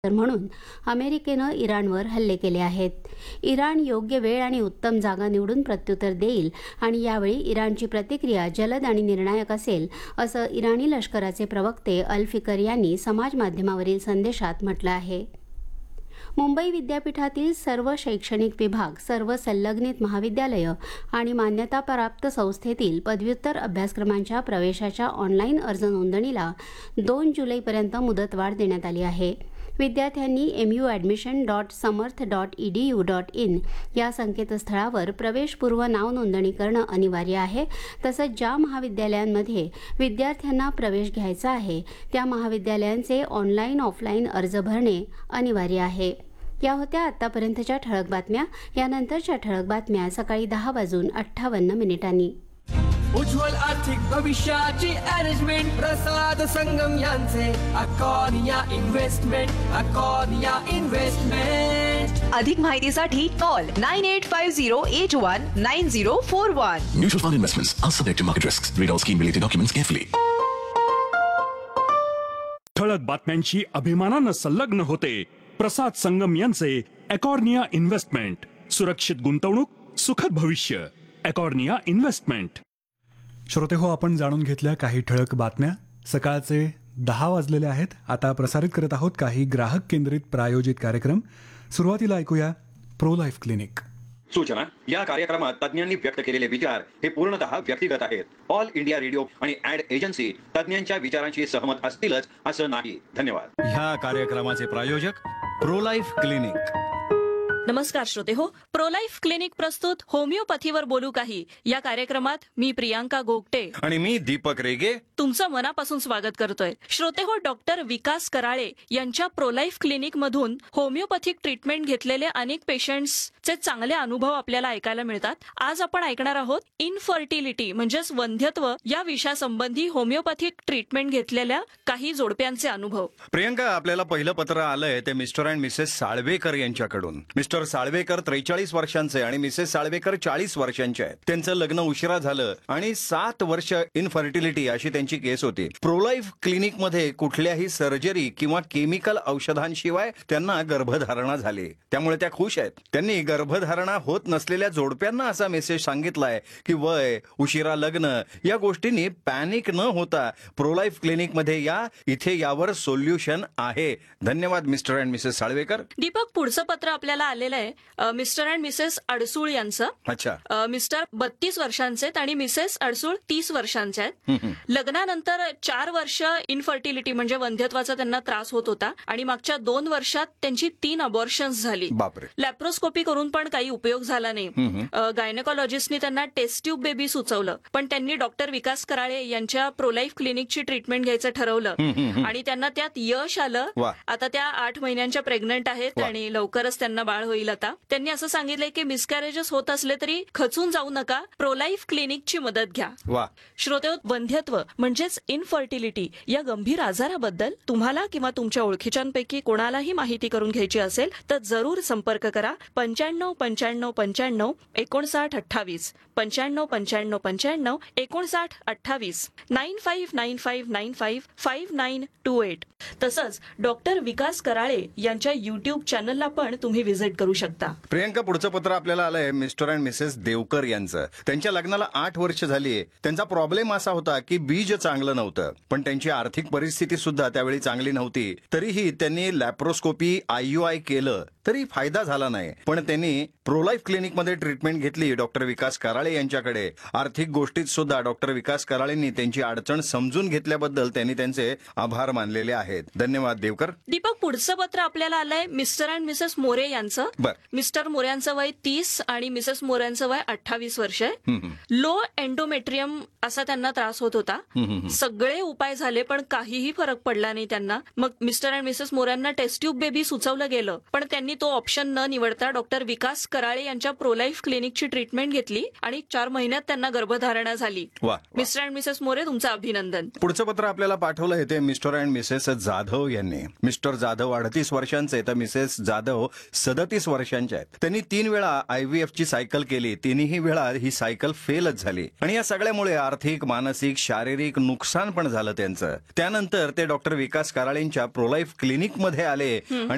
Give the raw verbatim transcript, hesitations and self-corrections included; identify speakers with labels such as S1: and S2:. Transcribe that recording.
S1: म्हणून अमेरिकेनं इराणवर हल्ले केले आहेत. इराण योग्य वेळ आणि उत्तम जागा निवडून प्रत्युत्तर देईल आणि यावेळी इराणची प्रतिक्रिया जलद आणि निर्णायक असेल, असं इराणी लष्कराचे प्रवक्ते अल फिकर यांनी समाज माध्यमावरील संदेशात म्हटलं आहे. मुंबई विद्यापीठातील सर्व शैक्षणिक विभाग, सर्व संलग्नित महाविद्यालयं आणि मान्यताप्राप्त संस्थेतील पदव्युत्तर अभ्यासक्रमांच्या प्रवेशाच्या ऑनलाईन अर्ज नोंदणीला दोन जुलैपर्यंत मुदतवाढ देण्यात आली आहे. विद्यार्थ्यांनी M you admission dot Samarth dot E D U dot in या संकेतस्थळावर प्रवेशपूर्व नाव नोंदणी करणं अनिवार्य आहे. तसंच ज्या महाविद्यालयांमध्ये विद्यार्थ्यांना प्रवेश घ्यायचा आहे त्या महाविद्यालयांचे ऑनलाईन ऑफलाईन अर्ज भरणे अनिवार्य आहे. या होत्या आतापर्यंतच्या ठळक बातम्या. यानंतरच्या ठळक बातम्या सकाळी दहा वाजून अठ्ठावन्न मिनिटांनी.
S2: उज्ज्वल आर्थिक भविष्याची अरेंजमेंट प्रसाद संगम यांचे अकॉनिया इन्व्हेस्टमेंट अकॉनिया इन्व्हेस्टमेंट.
S3: अधिक माहितीसाठी call nine eight five zero eight one nine zero four one.
S4: Mutual fund investments are subject to market risks. Read all scheme related documents carefully.
S5: ठळक बातम्यांची अभिमानानं संलग्न होते प्रसाद संगम यांचे अकॉर्निया इन्व्हेस्टमेंट. सुरक्षित गुंतवणूक सुखद भविष्य. अकॉर्निया इन्व्हेस्टमेंट.
S6: श्रोते हो, आपण जाणून घेतल्या काही ठळक बातम्या. सकाळचे दहा वाजलेले आहेत. आता प्रसारित करत आहोत काही ग्राहक केंद्रित प्रायोजित कार्यक्रम. सुरुवातीला ऐकूया प्रो लाईफ क्लिनिक.
S7: सूचना: या कार्यक्रमात तज्ञांनी व्यक्त केलेले विचार हे पूर्णतः व्यक्तिगत आहेत. ऑल इंडिया रेडिओ आणि ऍड एजन्सी तज्ञांच्या विचारांशी सहमत असतीलच असं नाही. धन्यवाद.
S8: ह्या कार्यक्रमाचे प्रायोजक प्रो लाईफ क्लिनिक.
S9: नमस्कार श्रोते हो, प्रो लाईफ क्लिनिक प्रस्तुत होमिओपॅथीवर बोलू काही या कार्यक्रमात मी प्रियांका गोगटे
S8: आणि मी दीपक रेगे
S9: तुमचं मनापासून स्वागत करतोय. श्रोते हो, डॉक्टर विकास कराळे यांच्या प्रो लाईफ क्लिनिक मधून होमिओपॅथिक ट्रीटमेंट घेतलेले अनेक पेशंट्सचे चांगले अनुभव आपल्याला ऐकायला मिळतात. आज आपण ऐकणार आहोत इनफर्टिलिटी म्हणजेच वंध्यत्व या विषयासंबंधी होमिओपॅथिक ट्रीटमेंट घेतलेल्या काही जोडप्यांचे अनुभव.
S8: प्रियांका, आपल्याला पहिलं पत्र आलंय ते मिस्टर अँड मिसेस साळवेकर यांच्याकडून. मिस्टर साळवेकर त्रेचाळीस वर्षांचे आणि मिसेस साळवेकर चाळीस वर्षांचे आहेत. त्यांचं लग्न उशिरा झालं आणि सात वर्ष इनफर्टिलिटी अशी त्यांची केस होती. प्रोलाईफ क्लिनिक मध्ये कुठल्याही सर्जरी किंवा केमिकल औषधांशिवाय त्यांना गर्भधारणा झाली. त्यामुळे त्या खुश आहेत. त्यांनी गर्भधारणा होत नसलेल्या जोडप्यांना असा मेसेज सांगितलाय की वय, उशिरा लग्न या गोष्टींनी पॅनिक न होता प्रोलाईफ क्लिनिक मध्ये या. इथे यावर सोल्युशन आहे. धन्यवाद मिस्टर अँड मिसेस साळवेकर.
S9: दीपक, पुढचं पत्र आपल्याला आलेलं आहे मिस्टर अँड मिसेस अडसूळ यांचं.
S8: अच्छा.
S9: मिस्टर बत्तीस वर्षांचे आहेत आणि मिसेस अडसूळ तीस वर्षांचे आहेत. लग्नानंतर चार वर्ष इनफर्टिलिटी म्हणजे वंध्यत्वाचा त्यांना त्रास होत होता आणि मागच्या दोन वर्षात त्यांची तीन अबॉर्शन्स झाली.
S8: बापरे.
S9: लॅप्रोस्कोपी करून पण काही उपयोग झाला नाही. गायनेकॉलॉजिस्टनी त्यांना टेस्ट ट्यूब बेबी सुचवलं, पण त्यांनी डॉक्टर विकास कराळे यांच्या प्रोलाईफ क्लिनिकची ट्रीटमेंट घ्यायचं ठरवलं आणि त्यांना त्यात यश आलं. आता त्या आठ महिन्यांच्या प्रेग्नंट आहेत आणि लवकरच त्यांना बाळ होईल. आता त्यांनी असं सांगितलंय की मिसकॅरेजेस होत असले तरी खचून जाऊ नका, प्रोलाईफ क्लिनिकची मदत घ्या. श्रोते, वंध्यत्व म्हणजेच इनफर्टिलिटी या गंभीर आजाराबद्दल तुम्हाला किंवा तुमच्या ओळखीच्यांपैकी कोणालाही माहिती करून घ्यायची असेल तर जरूर संपर्क करा. पंच्याण्णव पंच्याण्णव पंच्याण्णव एकोणसाठ अठ्ठावीस पंच्याण्णव पंच्याण्णव पंच्याण्णव एकोणसाठ अठ्ठावीस nine five nine five nine five five nine to eight. तसंच डॉक्टर विकास कराळे यांच्या युट्यूब चॅनलला पण तुम्ही व्हिजिट करू शकता.
S8: प्रियंका, पुढचं पत्र आपल्याला आलंय मिस्टर अँड मिसेस देवकर यांचं. त्यांच्या लग्नाला आठ वर्ष झाली. त्यांचा प्रॉब्लेम असा होता की बीज चांगलं नव्हतं, पण त्यांची आर्थिक परिस्थिती सुद्धा त्यावेळी चांगली नव्हती. तरीही त्यांनी लॅप्रोस्कोपी आय यू आय केलं तरी फायदा झाला नाही. पण त्यांनी प्रोलाईफ क्लिनिक मध्ये ट्रीटमेंट घेतली डॉक्टर विकास कराळे यांच्याकडे. आर्थिक गोष्टीत सुद्धा डॉक्टर विकास कराळेंनी त्यांची अडचण समजून घेतल्याबद्दल त्यांनी त्यांचे आभार मानलेले आहेत. धन्यवाद देवकर.
S9: दीपक, पुढचं पत्र आपल्याला आलंय मिस्टर अँड मिसेस मोरे यांचं. मिस्टर मोऱ्यांचं वय तीस आणि मिसेस मोऱ्यांचं वय अठ्ठावीस वर्ष आहे. लो एंडोमेट्रियम असा त्यांना त्रास होत होता. सगळे उपाय झाले पण काहीही फरक पडला नाही त्यांना. मग mister and Mrs मोऱ्यांना taste tube baby सुचवलं गेलं, पण त्यांनी तो ऑप्शन न निवडता डॉक्टर विकास कराळे यांच्या प्रोलाईफ क्लिनिकची ट्रीटमेंट घेतली आणि चार महिन्यात त्यांना गर्भधारणा झाली. मिस्टर अँड मिसेस मोरे, तुमचं अभिनंदन.
S8: पुढचं पत्र आपल्याला पाठवलं आहे ते मिस्टर अँड मिसेस जाधव यांनी. मिस्टर जाधव अडतीस वर्षांचे तर मिसेस जाधव सदतीस वर्षांच्या आहेत. त्यांनी तीन वेळा आयव्हीएफ ची सायकल केली. तिन्ही वेळा ही सायकल फेलच झाली आणि या सगळ्यामुळे आर्थिक, मानसिक, शारीरिक नुकसान पण झालं त्यांचं. त्यानंतर ते डॉक्टर विकास कराळेंच्या प्रोलाईफ क्लिनिक मध्ये आले आणि